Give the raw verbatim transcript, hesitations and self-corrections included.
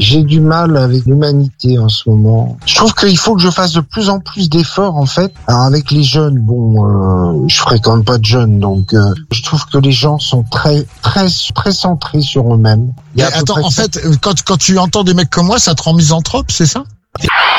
j'ai du mal avec l'humanité en ce moment. Je trouve qu'il faut que je fasse de plus en plus d'efforts en fait. Alors avec les jeunes, bon, euh, je fréquente pas de jeunes, donc euh, je trouve que les gens sont très très très centrés sur eux-mêmes. Mais attends, en fait, quand quand tu entends des mecs comme moi, ça te rend misanthrope, c'est ça ?